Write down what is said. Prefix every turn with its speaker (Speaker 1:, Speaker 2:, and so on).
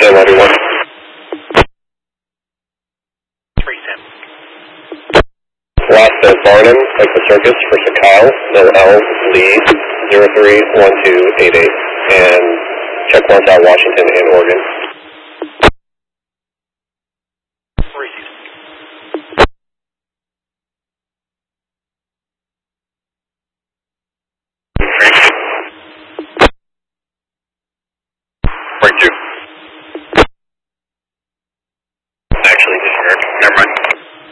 Speaker 1: Stand by, 1.
Speaker 2: 310.
Speaker 1: Last at Barnum, like the circus for Sakyle, L. Lee, 031288. And check once out Washington and Oregon.